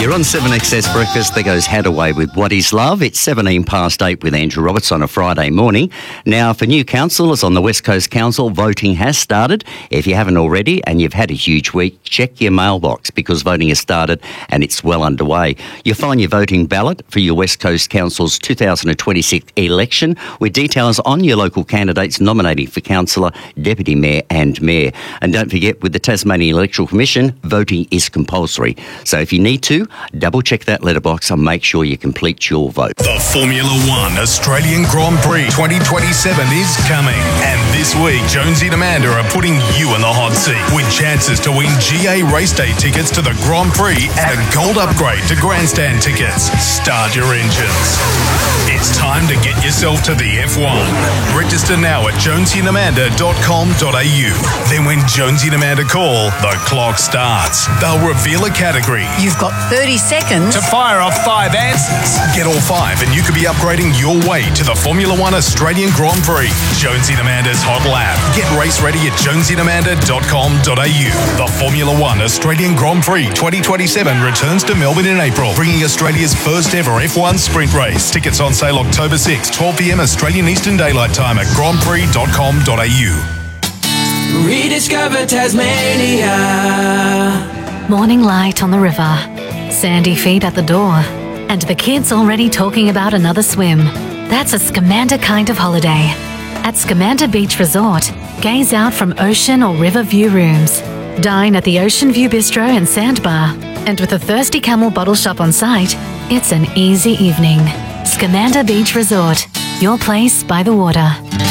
You're on 7XS Breakfast that goes head away with What Is Love. It's 17 past 8 with Andrew Roberts on a Friday morning. Now, for new councillors on the West Coast Council, voting has started. If you haven't already and you've had a huge week, check your mailbox because voting has started and it's well underway. You'll find your voting ballot for your West Coast Council's 2026 election with details on your local candidates nominating for councillor, deputy mayor and mayor. And don't forget, with the Tasmanian Electoral Commission, voting is compulsory. So if you need to, double check that letterbox and make sure you complete your vote. The Formula One Australian Grand Prix 2027 is coming. And this week, Jonesy and Amanda are putting you in the hot seat with chances to win GA race day tickets to the Grand Prix and a gold upgrade to grandstand tickets. Start your engines. It's time to get yourself to the F1. Register now at jonesyandamanda.com.au. Then when Jonesy and Amanda call, the clock starts. They'll reveal a category. You've got 30 seconds to fire off 5 answers. Get all 5 and you could be upgrading your way to the Formula One Australian Grand Prix. Jonesy and Amanda's Hot Lap. Get race ready at jonesyandamanda.com.au. The Formula One Australian Grand Prix 2027 returns to Melbourne in April, bringing Australia's first ever F1 sprint race. Tickets on sale October 6, 12 p.m. Australian Eastern Daylight Time at grandprix.com.au. Rediscover Tasmania. Morning light on the river, sandy feet at the door, and the kids already talking about another swim. That's a Scamander kind of holiday. At Scamander Beach Resort, gaze out from ocean or river view rooms. Dine at the Ocean View Bistro and Sandbar. And with a Thirsty Camel bottle shop on site, it's an easy evening. Scamander Beach Resort, your place by the water.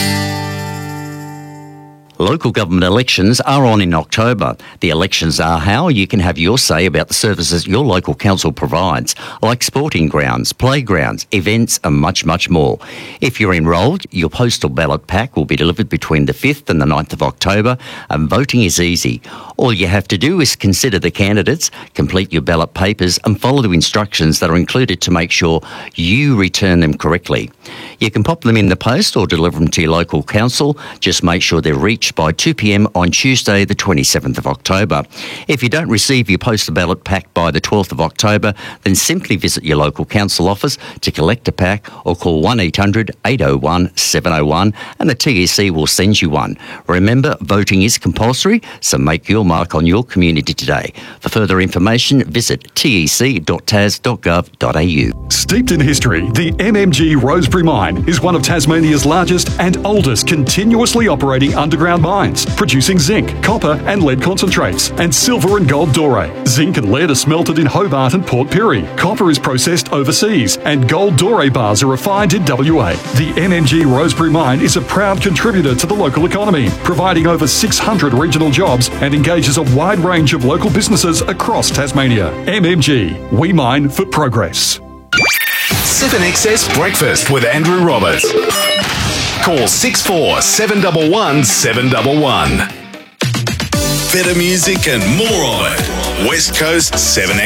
Local government elections are on in October. The elections are how you can have your say about the services your local council provides, like sporting grounds, playgrounds, events and much, much more. If you're enrolled, your postal ballot pack will be delivered between the 5th and the 9th of October, and voting is easy. All you have to do is consider the candidates, complete your ballot papers and follow the instructions that are included to make sure you return them correctly. You can pop them in the post or deliver them to your local council. Just make sure they're reached by 2 p.m. on Tuesday the 27th of October. If you don't receive your postal ballot pack by the 12th of October, then simply visit your local council office to collect a pack or call 1800 801 701 and the TEC will send you one. Remember, voting is compulsory, so make your mark on your community today. For further information, visit tec.tas.gov.au. Steeped in history, the MMG Rosebery Mine is one of Tasmania's largest and oldest continuously operating underground mines, producing zinc, copper and lead concentrates, and silver and gold doré. Zinc and lead are smelted in Hobart and Port Pirie. Copper is processed overseas, and gold doré bars are refined in WA. The MMG Rosebery Mine is a proud contributor to the local economy, providing over 600 regional jobs and engages a wide range of local businesses across Tasmania. MMG, we mine for progress. 7XS Breakfast with Andrew Roberts. Call 64 711 711. Better music and more of it. West Coast 7XS.